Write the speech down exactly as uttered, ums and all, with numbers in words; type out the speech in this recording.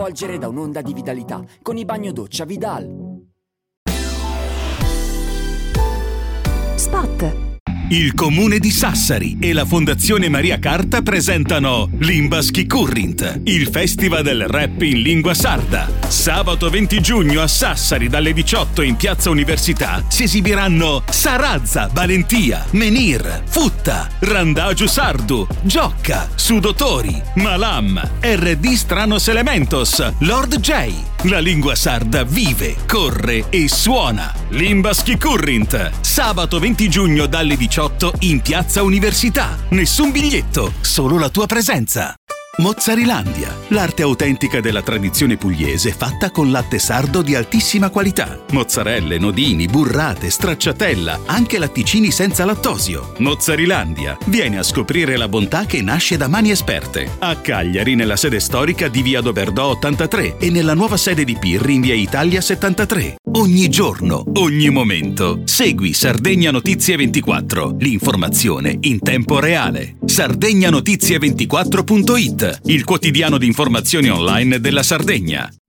Volgere da un'onda di vitalità con i bagno doccia Vidal. Spot. Il Comune di Sassari e la Fondazione Maria Carta presentano Limbaschi Currint, il festival del rap in lingua sarda. Sabato venti giugno a Sassari dalle diciotto in Piazza Università si esibiranno Sarazza, Valentia, Menir, Futta, Randagio Sardu, Giocca, Sudotori, Malam, R D Stranos Elementos, Lord J. La lingua sarda vive, corre e suona. Limbaschi Currint, sabato venti giugno dalle diciotto in Piazza Università. Nessun biglietto, solo la tua presenza. Mozzarilandia, l'arte autentica della tradizione pugliese fatta con latte sardo di altissima qualità. Mozzarelle, nodini, burrate, stracciatella, anche latticini senza lattosio. Mozzarilandia, vieni a scoprire la bontà che nasce da mani esperte. A Cagliari nella sede storica di Via Doberdò ottantatré e nella nuova sede di Pirri in Via Italia settantatré. Ogni giorno, ogni momento. Segui Sardegna Notizie ventiquattro, l'informazione in tempo reale. sardegna notizie ventiquattro punto it, il quotidiano di informazioni online della Sardegna.